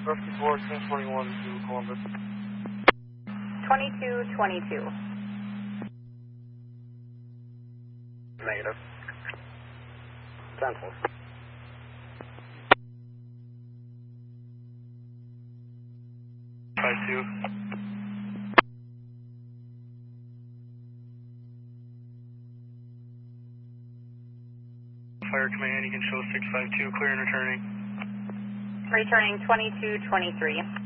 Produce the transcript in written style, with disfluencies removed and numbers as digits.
54, 1021 to Columbus. 2222. Negative. Central. Five two. Fire command, you can show 652, clear and returning. Returning 2223.